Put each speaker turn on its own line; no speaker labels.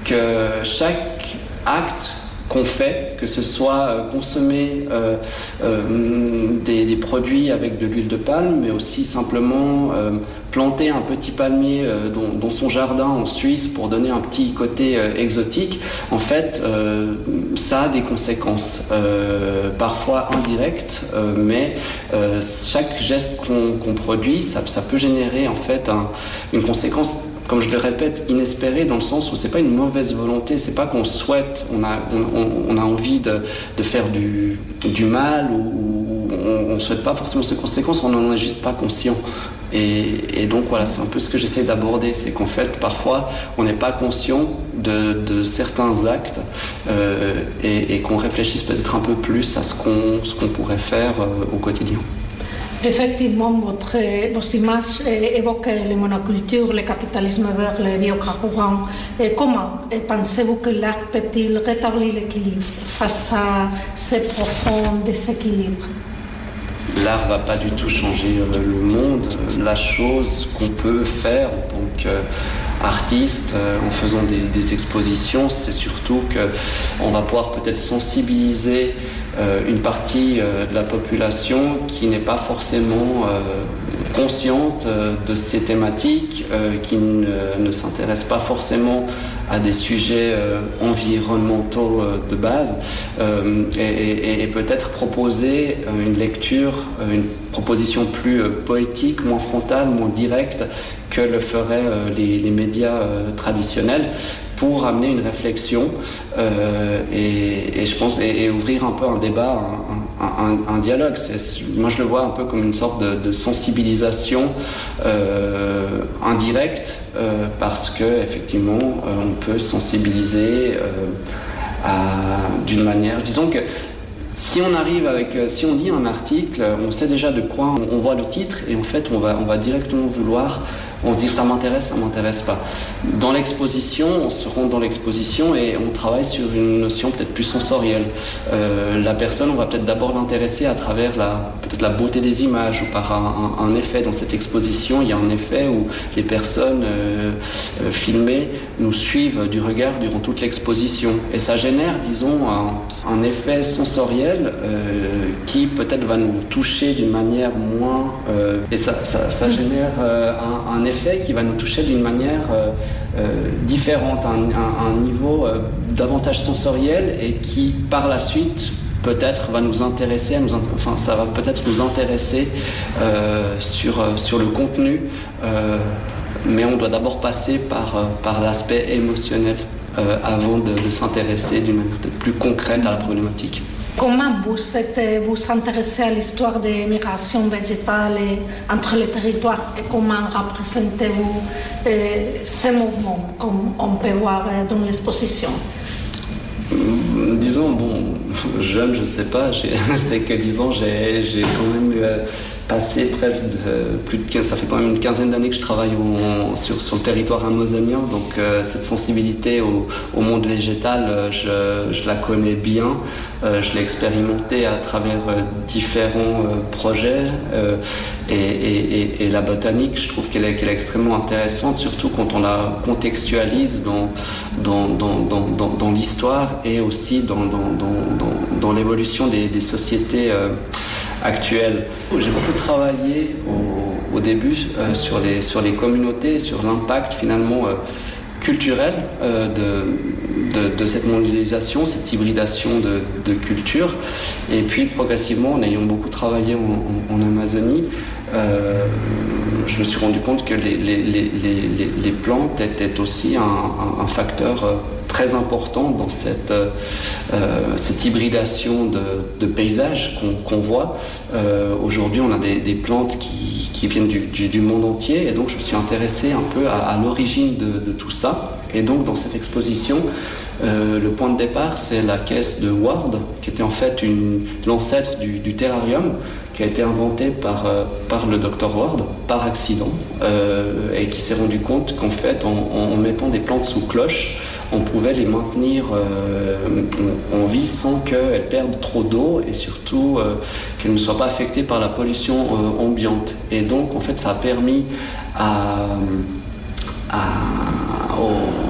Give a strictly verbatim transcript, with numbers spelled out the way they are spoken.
que chaque acte qu'on fait, que ce soit euh, consommer euh, euh, des, des produits avec de l'huile de palme, mais aussi simplement euh, planter un petit palmier euh, dans, dans son jardin en Suisse pour donner un petit côté euh, exotique, en fait, euh, ça a des conséquences, euh, parfois indirectes, euh, mais euh, chaque geste qu'on, qu'on produit, ça, ça peut générer en fait un, une conséquence, comme je le répète, inespéré, dans le sens où c'est pas une mauvaise volonté, c'est pas qu'on souhaite, on a, on, on a envie de, de faire du, du mal, ou, ou on ne souhaite pas forcément ces conséquences, on n'en est juste pas conscient. Et, et donc voilà, c'est un peu ce que j'essaie d'aborder, c'est qu'en fait, parfois, on n'est pas conscient de, de certains actes euh, et, et qu'on réfléchisse peut-être un peu plus à ce qu'on, ce qu'on pourrait faire euh, au quotidien.
Effectivement, votre, vos images évoquent les monocultures, le capitalisme vers les biocarburants. Et comment pensez-vous que l'art peut-il rétablir l'équilibre face à ce profond déséquilibre?
L'art ne va pas du tout changer le monde. La chose qu'on peut faire en tant qu'artiste, en faisant des, des expositions, c'est surtout qu'on va pouvoir peut-être sensibiliser une partie de la population qui n'est pas forcément consciente de ces thématiques, qui ne, ne s'intéresse pas forcément à des sujets euh, environnementaux euh, de base euh, et, et, et peut-être proposer euh, une lecture, euh, une proposition plus euh, poétique, moins frontale, moins directe que le feraient euh, les, les médias euh, traditionnels, pour amener une réflexion euh, et, et je pense et, et ouvrir un peu un débat, un, un, un dialogue. C'est, moi je le vois un peu comme une sorte de, de sensibilisation euh, indirecte euh, parce que effectivement euh, on peut sensibiliser euh, à, d'une manière, disons que si on arrive avec, si on lit un article, on sait déjà de quoi on, on voit le titre et en fait on va, on va directement vouloir, on se dit ça m'intéresse, ça m'intéresse pas. Dans l'exposition, on se rend dans l'exposition et on travaille sur une notion peut-être plus sensorielle. Euh, la personne, on va peut-être d'abord l'intéresser à travers la, peut-être la beauté des images ou par un, un, un effet. Dans cette exposition, il y a un effet où les personnes euh, euh, filmées nous suivent du regard durant toute l'exposition. Et ça génère, disons, un, un effet sensoriel euh, qui peut-être va nous toucher d'une manière moins... Euh, et ça, ça, ça génère euh, un, un effet qui va nous toucher d'une manière euh, euh, différente, un, un, un niveau euh, davantage sensoriel et qui, par la suite, peut-être va nous intéresser, nous, enfin, ça va peut-être nous intéresser euh, sur, euh, sur le contenu, euh, mais on doit d'abord passer par, euh, par l'aspect émotionnel euh, avant de, de s'intéresser d'une manière peut-être plus concrète à la problématique.
Comment vous êtes, vous intéressez à l'histoire des migrations végétales entre les territoires et comment représentez-vous euh, ces mouvements, comme on peut voir dans l'exposition?
Disons, bon, jeune, je ne sais pas, j'ai, c'est que disons, j'ai, j'ai quand même euh, passé presque de, plus de quinze, ça fait quand même une quinzaine d'années que je travaille en, sur, sur le territoire amazonien, donc euh, cette sensibilité au, au monde végétal, euh, je, je la connais bien, euh, je l'ai expérimentée à travers euh, différents euh, projets euh, et, et, et, et la botanique, je trouve qu'elle est, qu'elle est extrêmement intéressante, surtout quand on la contextualise dans, dans, dans, dans, dans, dans l'histoire et aussi dans, dans, dans, dans, dans l'évolution des, des sociétés euh, actuelles. J'ai beaucoup travaillé au, au début euh, sur, les, sur les communautés, sur l'impact finalement euh, culturel euh, de, de, de cette mondialisation, cette hybridation de, de cultures. Et puis progressivement, en ayant beaucoup travaillé en, en, en Amazonie, euh, je me suis rendu compte que les, les, les, les, les plantes étaient aussi un, un, un facteur euh, très important dans cette, euh, cette hybridation de, de paysages qu'on, qu'on voit. Euh, aujourd'hui, on a des, des plantes qui, qui viennent du, du, du monde entier et donc je me suis intéressé un peu à, à l'origine de, de tout ça. Et donc dans cette exposition, euh, le point de départ, c'est la caisse de Ward, qui était en fait une, l'ancêtre du, du terrarium, qui a été inventé par, euh, par le docteur Ward, par accident, euh, et qui s'est rendu compte qu'en fait, en, en mettant des plantes sous cloche, on pouvait les maintenir euh, en vie sans qu'elles perdent trop d'eau et surtout euh, qu'elles ne soient pas affectées par la pollution euh, ambiante. Et donc, en fait, ça a permis à, à, aux,